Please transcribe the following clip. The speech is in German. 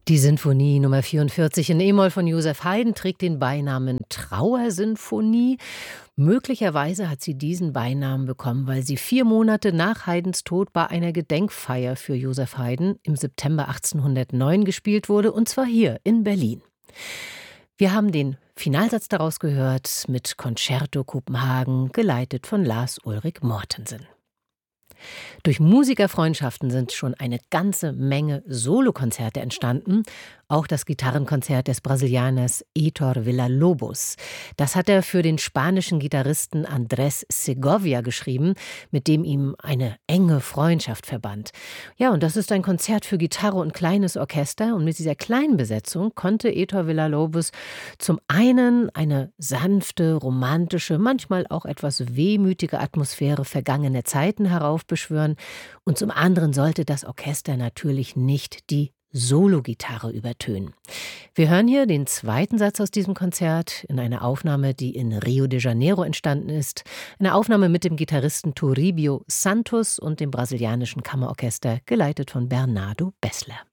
Die Sinfonie Nummer 44 in E-Moll von Joseph Haydn trägt den Beinamen Trauersinfonie. Möglicherweise hat sie diesen Beinamen bekommen, weil sie 4 Monate nach Haydns Tod bei einer Gedenkfeier für Joseph Haydn im September 1809 gespielt wurde, und zwar hier in Berlin. Wir haben den Finalsatz daraus gehört mit Concerto Kopenhagen, geleitet von Lars Ulrik Mortensen. Durch Musikerfreundschaften sind schon eine ganze Menge Solokonzerte entstanden. Auch das Gitarrenkonzert des Brasilianers Heitor Villa-Lobos. Das hat er für den spanischen Gitarristen Andrés Segovia geschrieben, mit dem ihm eine enge Freundschaft verband. Ja, und das ist ein Konzert für Gitarre und kleines Orchester. Und mit dieser kleinen Besetzung konnte Heitor Villa-Lobos zum einen eine sanfte, romantische, manchmal auch etwas wehmütige Atmosphäre vergangener Zeiten heraufbeschwören. Und zum anderen sollte das Orchester natürlich nicht die Solo-Gitarre übertönen. Wir hören hier den zweiten Satz aus diesem Konzert in einer Aufnahme, die in Rio de Janeiro entstanden ist. Eine Aufnahme mit dem Gitarristen Toribio Santos und dem brasilianischen Kammerorchester, geleitet von Bernardo Bessler.